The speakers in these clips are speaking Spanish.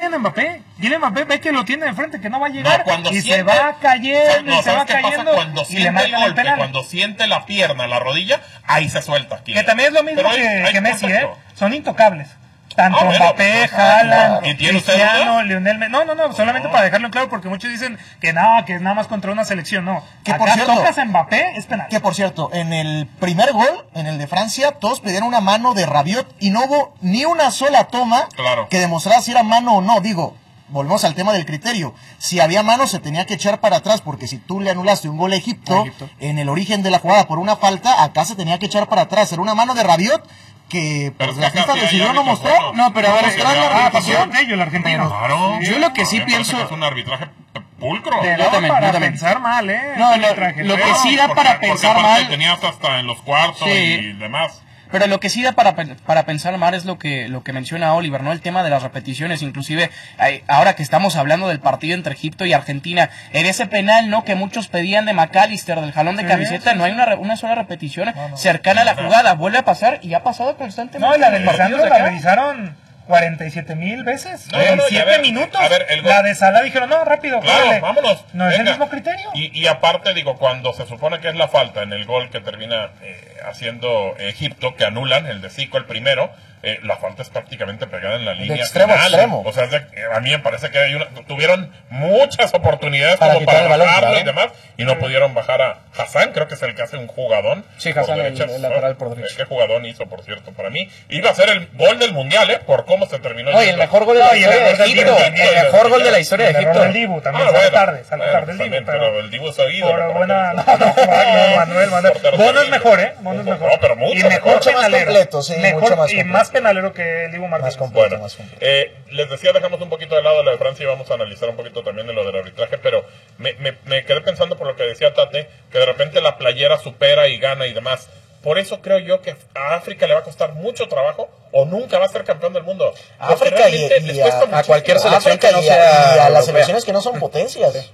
Kylian Mbappé. Kylian Mbappé ve que lo tiene de frente, que no va a llegar, se va cayendo, cuando y le siente el marcan el golpe, penal. cuando siente la pierna, la rodilla, ahí se suelta. Que también es lo mismo que Messi, son intocables. Tanto bueno, Mbappé, Haaland, ¿y tiene usted Cristiano, duda? Lionel Messi. No, solamente para dejarlo en claro, porque muchos dicen que que es nada más contra una selección. No, que acá por cierto, tocas a Mbappé, es penal. Que por cierto, en el primer gol, en el de Francia, todos pidieron una mano de Rabiot y no hubo ni una sola toma que demostrara si era mano o no. Digo, volvemos al tema del criterio. Si había mano, se tenía que echar para atrás, porque si tú le anulaste un gol a Egipto, en el origen de la jugada por una falta, acá se tenía que echar para atrás. Era una mano de Rabiot que pues, la FIFA decidió no mostrar. No, pero ahora mostrar la repetición. El argentino. Claro. Yo lo que sí pienso es un arbitraje pulcro. Para pensar mal, No, lo que sí da para pensar mal. Tenías hasta en los cuartos y demás. Pero lo que sí da para pensar mal es lo que menciona Oliver, ¿no? El tema de las repeticiones, inclusive ahora que estamos hablando del partido entre Egipto y Argentina, en ese penal, ¿no? Que muchos pedían de McAllister, del jalón de camiseta, no hay una sola repetición cercana a la jugada, vuelve a pasar y ha pasado constantemente. No, y la de Lisandro la revisaron 47,000 veces. En 7 minutos. A ver, la de Salah dijeron, no, rápido, claro, vámonos. No es el mismo criterio. Y aparte, digo, cuando se supone que es la falta en el gol que termina haciendo Egipto, que anulan, el de Zico, el primero, la falta es prácticamente pegada en la línea de extremo final. a extremo. O sea, a mí me parece que tuvieron muchas oportunidades para como para bajarlo, claro. y demás, y no pudieron bajar a Hassan, creo que es el que hace un jugadón. Sí, Hassan, el lateral por derecha. ¿Qué jugadón hizo, por cierto, para mí? Iba a ser el gol del Mundial, por cómo se terminó. Oye, el mejor gol de la historia de Egipto. El mejor gol de la historia de Egipto. El Dibu también, sale tarde el Dibu. Pero el Dibu es oído. Manuel. Bono es mejor, Bono es mejor. No, pero mucho. Y mejor penalero. Completo, sí, mejor y más penalero que el Dibu Martínez. Bueno, les decía, dejamos un poquito de lado la de Francia y vamos a analizar un poquito también de lo del arbitraje, pero me quedé pensando por lo que decía Tate, que de repente la playera supera y gana y demás. Por eso creo yo que a África le va a costar mucho trabajo o nunca va a ser campeón del mundo. África y a cualquier selección que no sea y a las selecciones que no son potencias.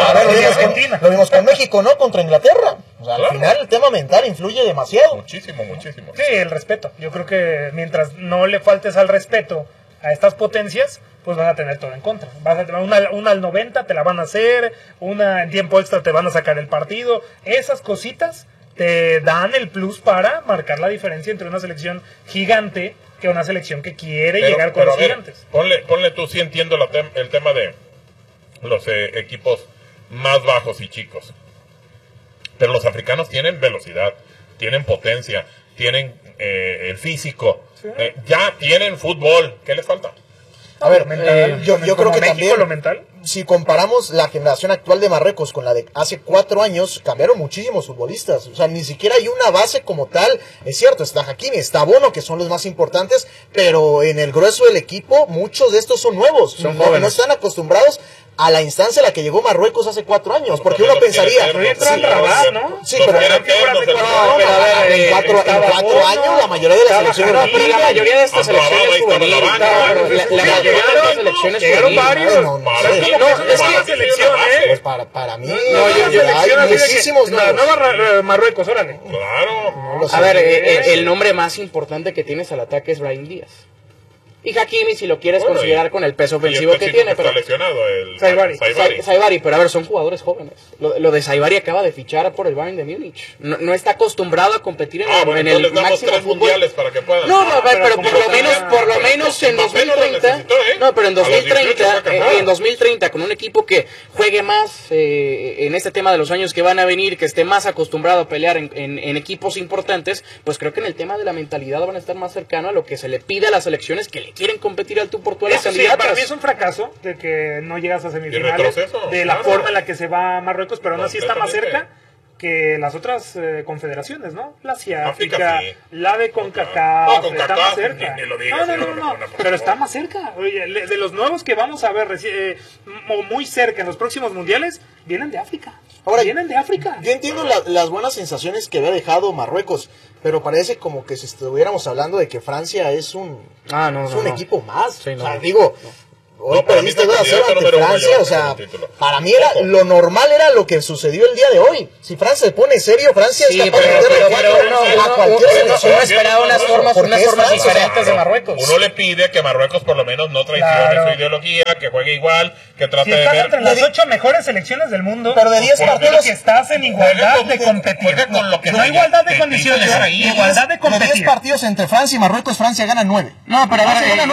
Lo vimos con México, ¿no? Contra Inglaterra. O sea, al final el tema mental influye demasiado. Muchísimo. Sí, el respeto. Yo creo que mientras no le faltes al respeto a estas potencias, pues vas a tener todo en contra. Vas a tener una al 90, te la van a hacer, una en tiempo extra te van a sacar el partido. Esas cositas te dan el plus para marcar la diferencia entre una selección gigante que una selección que quiere llegar con los gigantes. Ponle tú, sí entiendo el tema de los equipos más bajos y chicos. Pero los africanos tienen velocidad, tienen potencia, tienen el físico, ya tienen fútbol. ¿Qué les falta? A ver, yo creo que también, lo mental. Si comparamos la generación actual de Marruecos con la de hace 4 años, cambiaron muchísimos futbolistas. O sea, ni siquiera hay una base como tal. Es cierto, está Hakimi, está Bono, que son los más importantes, pero en el grueso del equipo, muchos de estos son nuevos. Son jóvenes. No están acostumbrados a la instancia a la que llegó Marruecos hace 4 años. Porque uno pensaría... Sí, pero en 4 años la mayoría de las selecciones... Pero la mayoría de estas selecciones juveniles... La mayoría de estas selecciones juveniles... No, es que selección, pues para mí hay muchísimos la nueva Marruecos, órale. Claro. A ver, el nombre más importante que tienes al ataque es Brahim Díaz. Y Hakimi, si lo quieres considerar con el peso ofensivo que tiene, pero... Está lesionado, el Saibari, pero a ver, son jugadores jóvenes. Lo de Saibari acaba de fichar por el Bayern de Múnich. No está acostumbrado a competir en el máximo fútbol. Mundiales para que puedan. No, pero por lo menos en 2030... No, pero en 2030, con un equipo que juegue más en este tema de los años que van a venir, que esté más acostumbrado a pelear en equipos importantes, pues creo que en el tema de la mentalidad van a estar más cercano a lo que se le pide a las selecciones que le quieren competir al tú por tú a las candidatas. Para mí es un fracaso de que no llegas a semifinales de la forma en la que se va a Marruecos, pero aún así está más cerca que las otras confederaciones, ¿no? La Asiática, la de CONCACAF, está más cerca. No, pero está más cerca. Oye, de los nuevos que vamos a ver muy cerca en los próximos mundiales, vienen de África. Vienen de África. Yo entiendo las buenas sensaciones que había dejado Marruecos, pero parece como que si estuviéramos hablando de que Francia es un equipo más. Sí, o sea, digo, hoy perdiste 2-0 ante Francia, o sea, para mí era lo normal, era lo que sucedió el día de hoy. Si Francia se pone serio, Francia es capaz de meterle a cualquier selección. Uno esperaba unas formas diferentes de Marruecos. Uno le pide que Marruecos por lo menos no traicione su ideología, que juegue igual, que trate de ver... entre las 8 mejores selecciones del mundo, pero de 10 partidos que estás en igualdad de competir. No igualdad de condiciones, igualdad de competir. De 10 partidos entre Francia y Marruecos, Francia gana 9. No, pero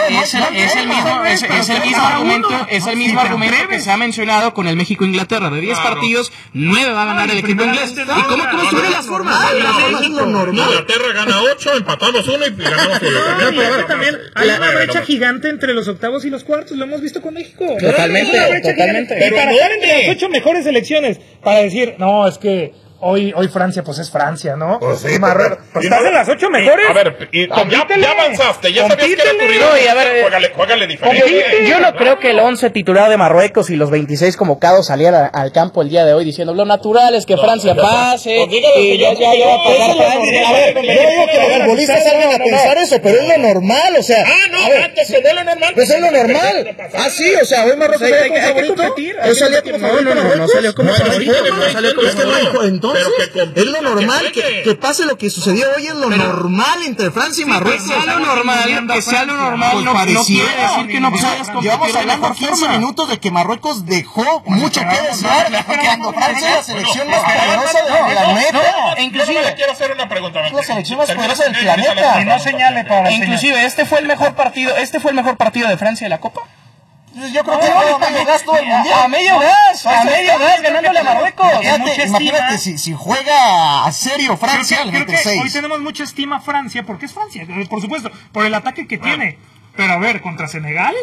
es el mismo argumento que se ha mencionado con el México-Inglaterra. De 10 partidos, 9 va a ganar el equipo inglés. ¿Y cómo suben las formas? Inglaterra gana 8, empatamos 1 y ganamos 1. Pero también hay una brecha gigante entre los octavos y los cuartos. Lo hemos visto con México. Totalmente. Y para estar entre las 8 mejores selecciones, para decir, no, es que hoy Francia, pues es Francia, ¿no? Pues sí, pues estás en las 8 mejores. A ver, ya avanzaste, ya sabías que era tu rival. Juégale diferente. Yo no creo que el 11 titular de Marruecos y los 26 convocados salieran al campo el día de hoy diciendo lo natural es que Francia pase y ya va a pasar Francia. A ver, yo digo que los futbolistas salgan a pensar eso, pero es lo normal, o sea. Antes se ve lo normal. Pues es lo normal. Sí, o sea, hoy Marruecos salía como favorito. Hoy salía como favorito. No salió como favorito. Entonces, es lo normal, que pase lo que sucedió hoy, es lo normal entre Francia y Marruecos. Que sea lo normal, no quiere decir que no puedas competir. Llevamos hablando 15 minutos de que Marruecos dejó mucho que desear, cuando Francia es la selección más poderosa del planeta. Inclusive, quiero hacer una pregunta. Es la selección más poderosa del planeta. Y no señale para inclusive, este fue el mejor partido de Francia de la Copa. Yo creo que a medio gas todo el mundial. A medio gas ganándole a Marruecos. Imagínate si juega a serio Francia, le mete 6. Hoy tenemos mucha estima a Francia, porque es Francia, por supuesto, por el ataque que tiene. Pero a ver, contra Senegal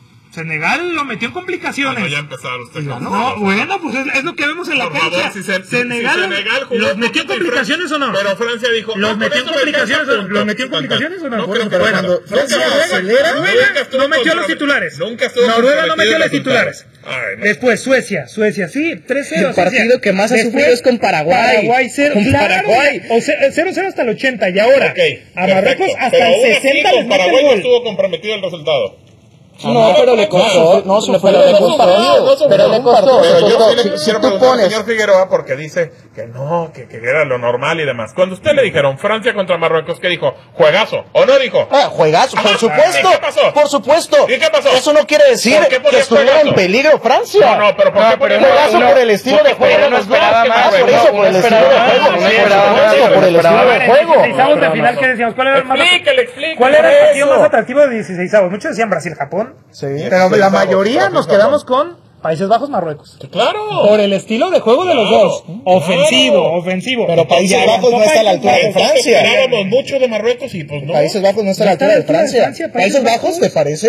lo metió en complicaciones. Bueno, ya empezaron usted con pues es lo que vemos en la cancha. Senegal ¿los metió en complicaciones o no? Pero Francia dijo... ¿Los metió en complicaciones o no? Cuando Francia acelera, no metió los titulares. Noruega no metió los titulares. Después Suecia, sí, 3-0. El partido que más ha sufrido es con Paraguay. Paraguay. 0-0 hasta el 80 y ahora a Marruecos hasta el 60 les mete Paraguay el no gol. estuvo comprometido el resultado. No, pero le costó. Pero le costó. Si tú pones... Señor Figueroa, porque dice que no, que era lo normal y demás. Cuando usted le dijeron Francia contra Marruecos, ¿qué dijo? ¿Juegazo? ¿O no dijo? Juegazo, por supuesto. ¿Qué pasó? Por supuesto. ¿Y qué pasó? Eso no quiere decir que estuviera en peligro Francia. No, pero ¿por qué ponía juegazo por el estilo de juego? No esperaba más. Por eso, por el estilo de juego. Por el estilo de juego. 16avos de final, ¿qué decíamos? ¿Cuál era el partido más atractivo de 16avos? Muchos decían Brasil-Japón. Sí. Pero la mayoría nos quedamos con Países Bajos-Marruecos. Claro. Por el estilo de juego de los dos. Ofensivo. Pero Países Bajos no está a la altura de Francia. Esperábamos mucho de Marruecos y pues no. Países Bajos no está a la altura de Francia. ¿Países Bajos te parece?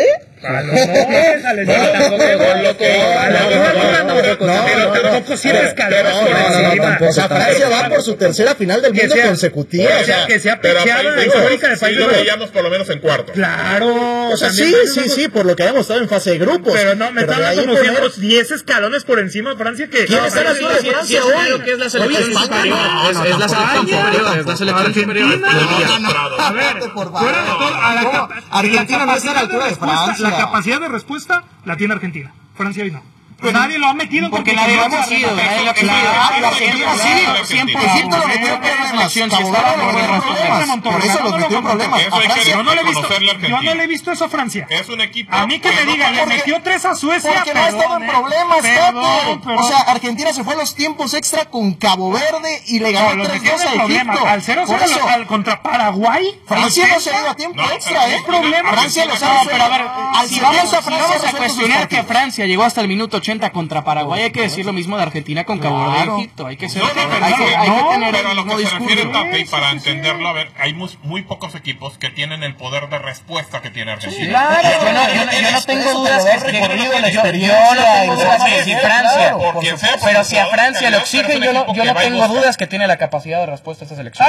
Pero tampoco siempre escalones por encima. O sea, Francia va por su tercera final del mundo consecutiva. Que sea pecheada histórica de Países Bajos. Lo veíamos por lo menos en cuarto. Claro. O sea, sí, por lo que habíamos estado en fase de grupos. Pero no, me están dando 10 escalones por encima de Francia que... ¿Quién está a la altura de Francia hoy? Es la selección superior. Es la selección superior. A ver, fuera de todo, Argentina no está a la altura de Francia. La capacidad de respuesta la tiene Argentina. Francia hoy no. Nadie lo ha metido porque nadie lo ha sido. Argentina sí, Egipto lo metió en problemas. Por eso los metió en problemas. Yo no le he visto eso a Francia. Es un equipo. A mí que me digan, le metió 3 a Suecia. Porque no ha estado en problemas, O sea, Argentina se fue a los tiempos extra con Cabo Verde y le ganó 3-2 a Egipto. Al 0-0 contra Paraguay. Francia no se dio a tiempo extra, Francia lo sabe. Pero a ver, si vamos a cuestionar que Francia llegó hasta el minuto 80 contra Paraguay, hay que decir lo mismo de Argentina con Cabo Verde y Egipto. Hay que ser, hay que tener pero a el lo mismo que se refiere discurso. Tate, y para entenderlo, a ver, hay muy pocos equipos que tienen el poder de respuesta que tiene Argentina. Claro, yo no tengo dudas que recorrido el exterior y Francia. Pero si a Francia lo exigen, yo no tengo dudas que tiene la capacidad de respuesta a esta selección.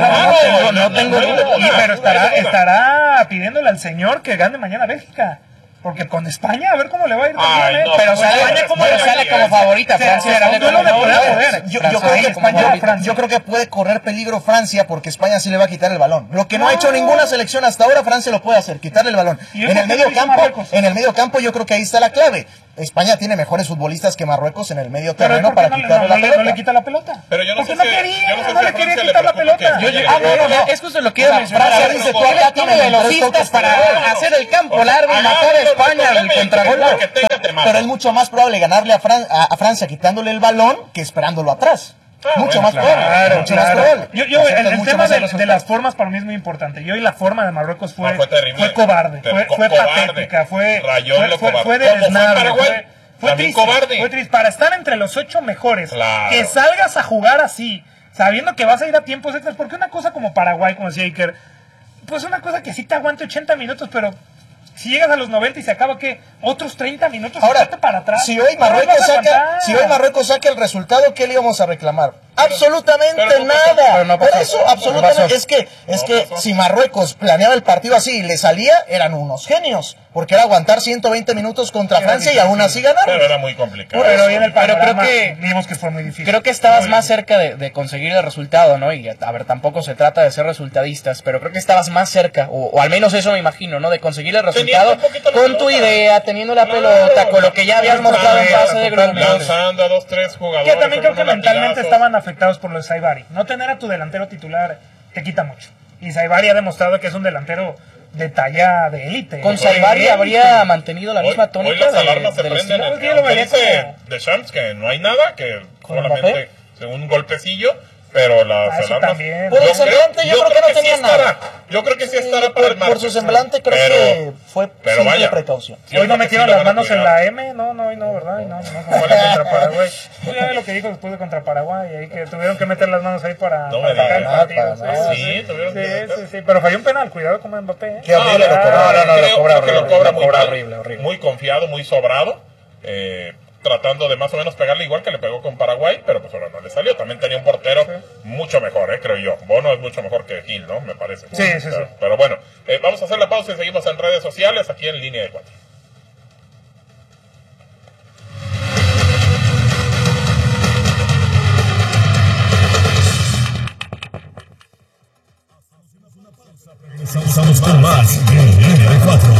No tengo dudas. Pero estará pidiéndole al señor que gane mañana Bélgica. Porque con España, a ver cómo le va a ir también, no, pero sale como favorita Francia. Yo creo que puede correr peligro Francia porque España sí le va a quitar el balón. Lo que no ha hecho ninguna selección hasta ahora, Francia lo puede hacer, quitarle el balón. En el medio campo yo creo que ahí está la clave. España tiene mejores futbolistas que Marruecos en el medio terreno para quitarle la pelota. No le quita la pelota. Pero yo no sé no le quería quitar la pelota. Es justo lo que iba a mencionar. Francia dice, tú acá tiene velocistas para hacer el campo largo y matar a España el contragolpe. Pero es mucho más probable ganarle a Francia quitándole el balón que esperándolo atrás. Mucho más probable. El tema de las formas para mí es muy importante. Y hoy la forma de Marruecos fue cobarde, fue patética, fue desnado, fue triste. Para estar entre los 8 mejores, que salgas a jugar así, sabiendo que vas a ir a tiempos extras, porque una cosa como Paraguay, como decía Iker, pues una cosa que sí te aguante 80 minutos, pero si llegas a los 90 y se acaba, ¿qué? Otros 30 minutos. Ahora, para atrás. Si hoy Marruecos saca el resultado, ¿qué le íbamos a reclamar? Absolutamente nada. Por eso, absolutamente. Es que si Marruecos planeaba el partido así y le salía, eran unos genios. Porque era aguantar 120 minutos contra Francia y aún así ganar. Pero era muy complicado. Pero creo que vimos que fue muy difícil. Creo que estabas más cerca de conseguir el resultado, ¿no? Y a ver, tampoco se trata de ser resultadistas, pero creo que estabas más cerca, o al menos eso me imagino, ¿no? De conseguir el resultado con tu idea, teniendo la pelota, con lo que ya habías mostrado en fase de grupos. Lanzando a 2-3 jugadores. Yo también creo que mentalmente estaban afectados por lo de Saibari. No tener a tu delantero titular te quita mucho. Y Saibari ha demostrado que es un delantero de talla de élite. Con Saibari habría mantenido la misma tónica. Hoy las alarmas se prenden. Dice de Champs que no hay nada, que solamente un golpecillo. Pero las alarmas... Por el semblante yo creo que no tenía nada. Yo creo que sí estará para el martes. Por su semblante creo que fue simple precaución. Hoy no metieron las manos en la M, no, ¿verdad? No, contra Paraguay. Ya lo que dijo después de contra Paraguay, ahí que tuvieron que meter las manos ahí para sacar el partido. Sí, pero falló un penal, cuidado con Mbappé. Qué horrible lo cobra horrible. Muy confiado, muy sobrado. Tratando de más o menos pegarle igual que le pegó con Paraguay, pero pues ahora no le salió. También tenía un portero mucho mejor, creo yo. Bono es mucho mejor que Gil, ¿no? Me parece. Sí. Pero bueno, vamos a hacer la pausa y seguimos en redes sociales aquí en Línea de 4. Regresamos con más en Línea de 4.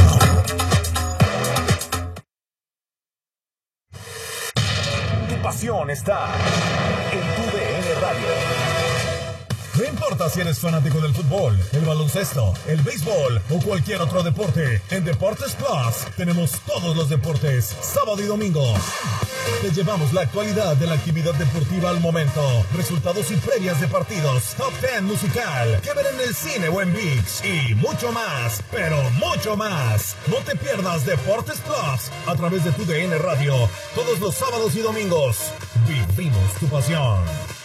Pasión está en tu DN Radio. No importa si eres fanático del fútbol, el baloncesto, el béisbol o cualquier otro deporte, en Deportes Plus tenemos todos los deportes, sábado y domingo. Te llevamos la actualidad de la actividad deportiva al momento, resultados y previas de partidos, top 10 musical, que ver en el cine o en ViX y mucho más, pero mucho más. No te pierdas Deportes Plus a través de tu DN Radio, todos los sábados y domingos. Vivimos tu pasión.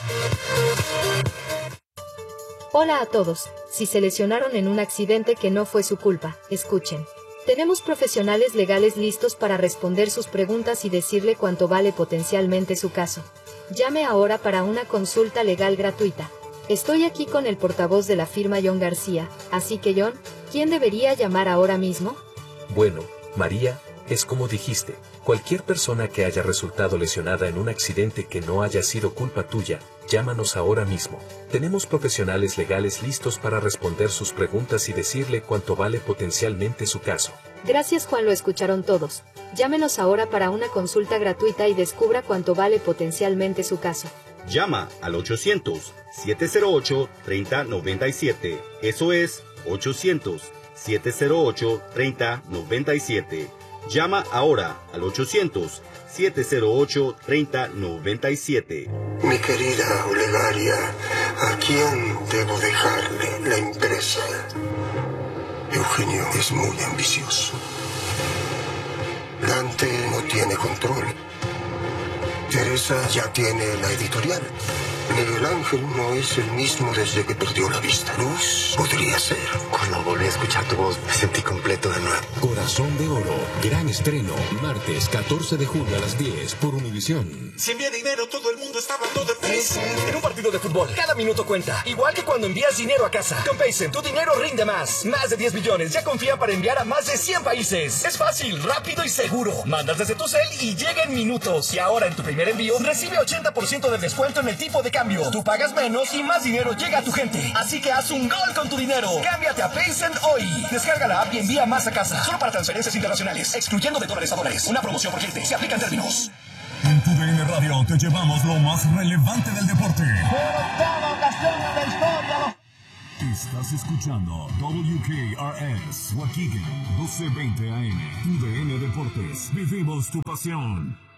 Hola a todos, si se lesionaron en un accidente que no fue su culpa, escuchen. Tenemos profesionales legales listos para responder sus preguntas y decirle cuánto vale potencialmente su caso. Llame ahora para una consulta legal gratuita. Estoy aquí con el portavoz de la firma John García, así que John, ¿quién debería llamar ahora mismo? Bueno, María, es como dijiste, cualquier persona que haya resultado lesionada en un accidente que no haya sido culpa tuya, llámanos ahora mismo. Tenemos profesionales legales listos para responder sus preguntas y decirle cuánto vale potencialmente su caso. Gracias Juan, lo escucharon todos. Llámenos ahora para una consulta gratuita y descubra cuánto vale potencialmente su caso. Llama al 800-708-3097. Eso es 800-708-3097. Llama ahora al 800-708-3097. Mi querida Olegaria, ¿a quién debo dejarle la empresa? Eugenio es muy ambicioso. Dante no tiene control. Teresa ya tiene la editorial. Miguel Ángel no es el mismo desde que perdió la vista. Luz podría ser. Cuando volví a escuchar tu voz, me sentí completo de nuevo. Corazón de Oro, gran estreno, martes 14 de julio a las 10 por Univisión. Si envía dinero, todo el mundo está hablando de Paysend. En un partido de fútbol, cada minuto cuenta. Igual que cuando envías dinero a casa. Con Paysend, tu dinero rinde más. Más de 10 millones ya confían para enviar a más de 100 países. Es fácil, rápido y seguro. Mandas desde tu cel y llega en minutos. Y ahora en tu primer envío, recibe 80% de descuento en el tipo de cambio. Tú pagas menos y más dinero llega a tu gente. Así que haz un gol con tu dinero. Cámbiate a Paysend hoy. Descarga la app y envía más a casa. Solo para transferencias internacionales, excluyendo de dólares a dólares. Una promoción por cliente. Se aplican términos. En tu DN Radio te llevamos lo más relevante del deporte. Por octava ocasión en la historia. Estás escuchando WKRS Waukegan 1220 AM. Tu DN Deportes. Vivimos tu pasión.